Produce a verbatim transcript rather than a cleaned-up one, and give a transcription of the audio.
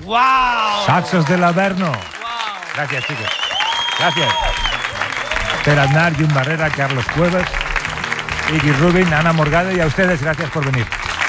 ¡Wow! Saxos del Averno. Wow. Gracias, chicos. Gracias. Per Aznar, Jun Barrera, Carlos Cuevas, Iggy Rubin, Ana Morgade y a ustedes, gracias por venir.